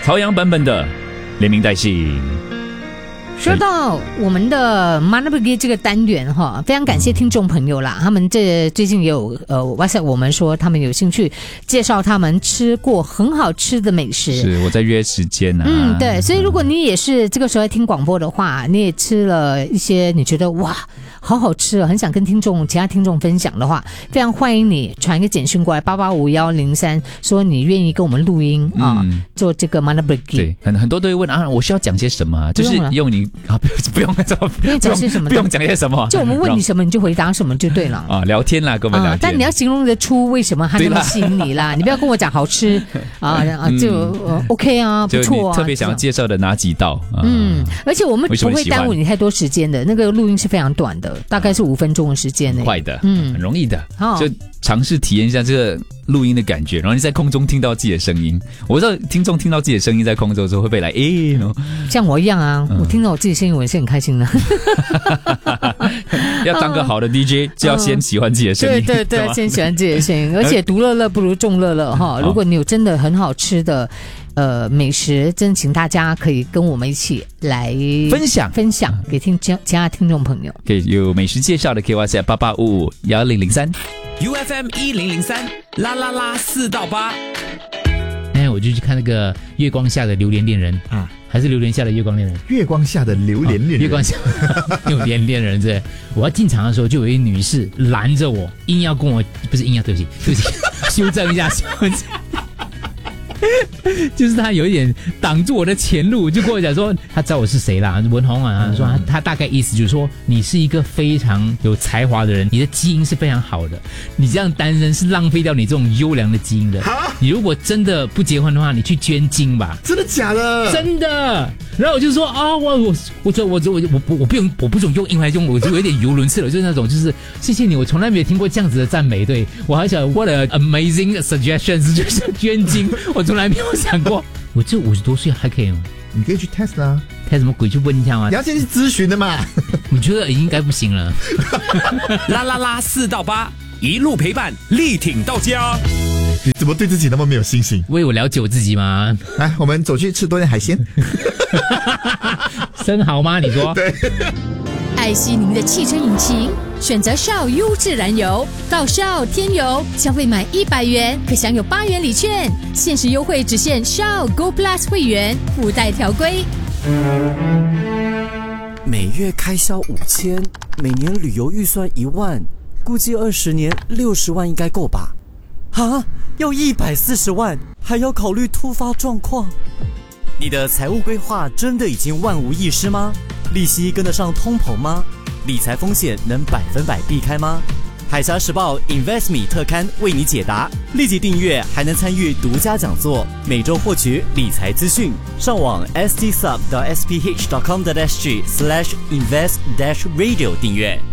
朝阳版本的连名带姓。 说到我们的 Manabagi 这个单元哈，非常感谢听众朋友啦，他们最近也有WhatsApp 我们说他们有兴趣介绍他们吃过很好吃的美食。 是我在约时间啊。 对，所以如果你也是这个时候听广播的话，你也吃了一些你觉得哇好好吃很想跟其他听众分享的话，非常欢迎你传一个简讯过来885103，说你愿意跟我们录音做这个 Manabagi。 对，很多都会问啊，我需要讲些什么？就是用你不用讲些什么， 不用讲些什么， 就我们问你什么你就回答什么就对了啊，聊天啦，跟我们聊天。 但你要形容得出为什么它那么吸引你啦，你不要跟我讲好吃就OK 啊，不错啊。 特别想要介绍的哪几道？ 而且我们不会耽误你太多时间的，那个录音是非常短的，大概是5分钟的时间， 快的，很容易的，就尝试体验一下这个录音的感觉，然后你在空中听到自己的声音。我不知道听众听到自己的声音在空中的时候会不会来像我一样啊，我听到我自己的声音我也是很开心的。 要当个好的 DJ 就要先喜欢自己的声音， 对，先喜欢自己的声音，而且独乐乐不如众乐乐哈。如果你有真的很好吃的美食，真请大家可以跟我们一起来分享给其他听众朋友。 可以有美食介绍的可以 WhatsApp 88551003 UFM 1003啦啦啦4到8。 我就去看那个月光下的榴莲恋人啊，还是榴莲下的月光恋人？ 月光下的榴莲恋人， 月光下榴莲恋人对。我要进场的时候，就有一女士拦着我，硬要跟我，不是硬要，对不起，修正一下。就是他有一点挡住我的前路，就跟我讲说他知道我是谁啦，文宏啊，说他大概意思就是说你是一个非常有才华的人，你的基因是非常好的，你这样单身是浪费掉你这种优良的基因的。你如果真的不结婚的话，你去捐精吧。 真的假的？ 真的。然后我就说啊，我不准用英来用，我就有点语无伦次了，就是那种就是谢谢你，我从来没有听过这样子的赞美，对我还想 what a amazing suggestions， 就是捐精，我从来没有想过，我这50多岁还可以吗？ 你可以去 test 啦 ，test 什么鬼？去问一下吗？ 你要先去咨询的嘛。 我觉得应该不行了。 啦啦啦4到8，一路陪伴，力挺到家。 你怎么对自己那么没有信心？ 为我了解我自己吗？ 来，我们走去吃多点海鲜。 生蚝吗？你说？ 对。 爱惜您的汽车引擎，选择Shell优质燃油，到Shell添油，消费满100元可享有8元礼券，限时优惠只限Shell Go Plus 会员，附带条规。 每月开销5000，每年旅游预算1万，估计20年60万应该够吧？啊，要140万，还要考虑突发状况。你的财务规划真的已经万无一失吗？利息跟得上通膨吗？理财风险能100%避开吗？海峡时报 InvestMe 特刊为你解答，立即订阅还能参与独家讲座，每周获取理财资讯。上网 stsub.sph.com.sg/invest-radio 订阅。